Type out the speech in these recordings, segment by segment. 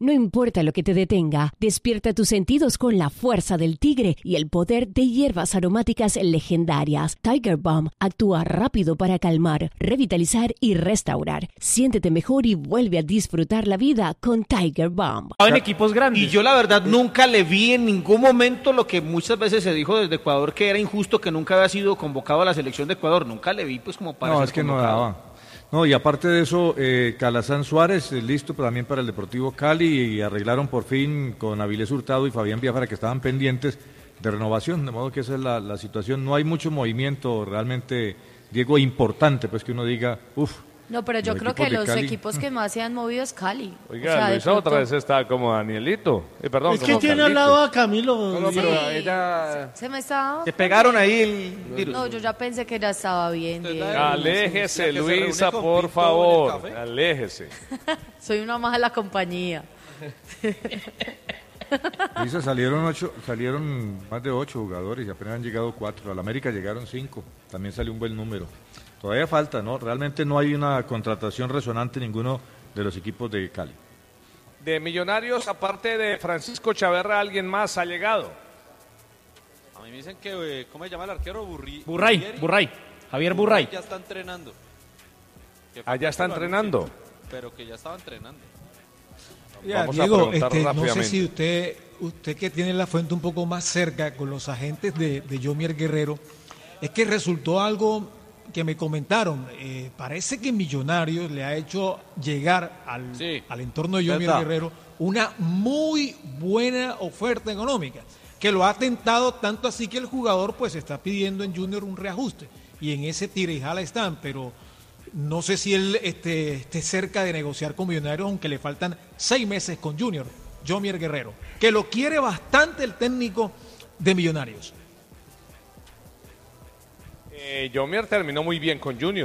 No importa lo que te detenga, despierta tus sentidos con la fuerza del tigre y el poder de hierbas aromáticas legendarias. Tiger Balm actúa rápido para calmar, revitalizar y restaurar. Siéntete mejor y vuelve a disfrutar la vida con Tiger Balm. En equipos grandes. Y yo la verdad nunca le vi en ningún momento lo que muchas veces se dijo desde Ecuador, que era injusto que nunca había sido convocado a la selección de Ecuador. Nunca le vi pues como para No, ser es que no convocado. daba. No, y aparte de eso, Calazán Suárez, listo también para el Deportivo Cali, y arreglaron por fin con Avilés Hurtado y Fabián Biafara, que estaban pendientes de renovación, de modo que esa es la situación. No hay mucho movimiento realmente, Diego, importante, pues que uno diga, No, pero yo creo que los equipos que más se han movido es Cali. Oiga, Luisa otra vez está como Danielito. Perdón, Es que tiene al lado a Camilo. No, pero Sí. ella... Se me estaba... Se pegaron ahí el tiro. No, yo ya pensé que ya estaba bien. Diego. Aléjese, La que se Luisa, reúne con por Pinto favor. en el café. Aléjese. Soy una mala compañía. dice, salieron más de 8 jugadores y apenas han llegado 4. Al América llegaron 5, también salió un buen número. Todavía falta, ¿no? Realmente no hay una contratación resonante en ninguno de los equipos de Cali. De Millonarios, aparte de Francisco Chaverra, ¿alguien más ha llegado? A mí me dicen que, ¿cómo se llama el arquero? Burray. Javier Burray. Ya está entrenando. Allá está entrenando. Pero que ya estaba entrenando. Vamos Diego, a preguntar no sé rápidamente. si usted que tiene la fuente un poco más cerca con los agentes de Yomier Guerrero, es que resultó algo que me comentaron. Parece que Millonarios le ha hecho llegar al entorno de Yomier Guerrero una muy buena oferta económica, que lo ha tentado tanto así que el jugador pues está pidiendo en Junior un reajuste, y en ese tira y jala están, pero no sé si él esté cerca de negociar con Millonarios, aunque le faltan 6 meses con Junior, Yomier Guerrero, que lo quiere bastante el técnico de Millonarios. Yomier terminó muy bien con Junior.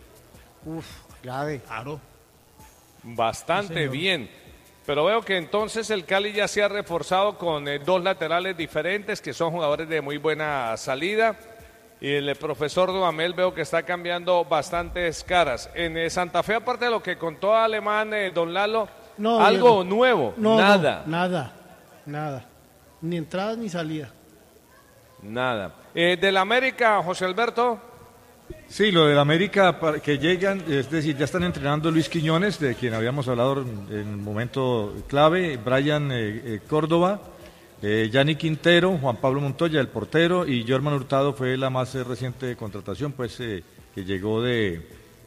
Clave. Claro. Bastante Sí, bien. Pero veo que entonces el Cali ya se ha reforzado con 2 laterales diferentes, que son jugadores de muy buena salida. Y el profesor Dudamel veo que está cambiando bastantes caras. En Santa Fe, aparte de lo que contó Alemán, don Lalo, No, algo Diego. nuevo, No, nada. Nada. Ni entrada ni salida. Nada. Del América, José Alberto. Sí, lo del América, que llegan, es decir, ya están entrenando Luis Quiñones, de quien habíamos hablado en el momento clave, Brian Córdoba, Yanni Quintero, Juan Pablo Montoya, el portero, y Jorman Hurtado fue la más reciente contratación, pues que llegó de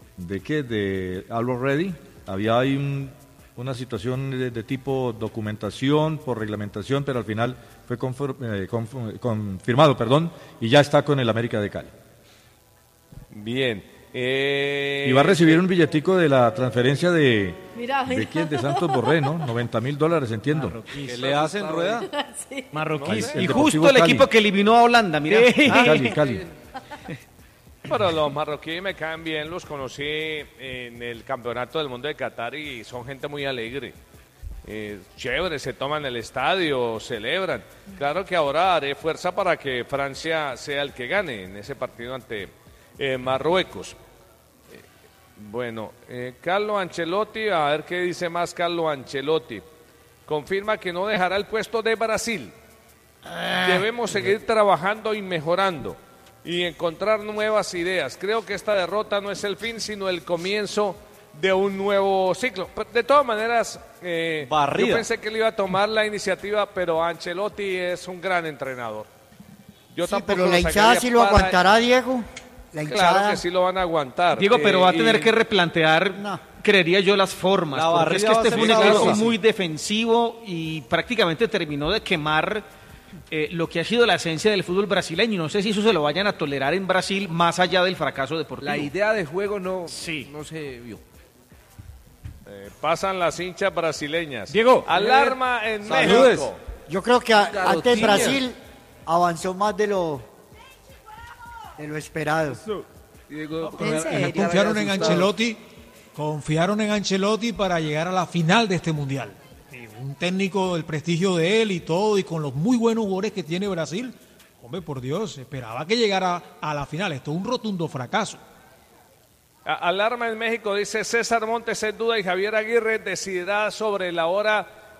Always Ready. Había ahí una situación de tipo documentación por reglamentación, pero al final fue confirmado, y ya está con el América de Cali. Bien. Y va a recibir un billetico de la transferencia de quién, de Santos Borré, ¿no? $90,000, entiendo. ¿Qué le hacen, Rueda? Sí. Marroquíes. El Y Deportivo justo el Cali. equipo que eliminó a Holanda, mira. Cali. Pero los marroquíes me caen bien, los conocí en el Campeonato del Mundo de Qatar y son gente muy alegre. Chévere, se toman el estadio, celebran. Claro que ahora haré fuerza para que Francia sea el que gane en ese partido ante Marruecos. Bueno, Carlo Ancelotti, a ver qué dice más Carlo Ancelotti. Confirma que no dejará el puesto de Brasil. Debemos seguir trabajando y mejorando y encontrar nuevas ideas. Creo que esta derrota no es el fin, sino el comienzo de un nuevo ciclo. De todas maneras, yo pensé que él iba a tomar la iniciativa, pero Ancelotti es un gran entrenador. Yo Sí, tampoco pero la hinchada sacaría sí lo para- aguantará, Diego. La hinchada. Claro que sí lo van a aguantar. Diego, pero va a tener y- que replantear, creería yo, las formas. La Porque es que barrida va a este ser fue un equipo sabrosa. muy defensivo y prácticamente terminó de quemar lo que ha sido la esencia del fútbol brasileño. No sé si eso se lo vayan a tolerar en Brasil más allá del fracaso deportivo. La idea de juego no Sí. se vio. pasan las hinchas brasileñas. Diego. Alarma en Saludes. México. Yo creo que antes Garotinha. Brasil avanzó más de lo esperado. Diego, ¿En serio? Confiaron en Ancelotti para llegar a la final de este mundial. Un técnico del prestigio de él y todo, y con los muy buenos jugadores que tiene Brasil. Hombre, por Dios, esperaba que llegara a la final. Esto es un rotundo fracaso. Alarma en México, dice César Montes es duda y Javier Aguirre decidirá sobre la hora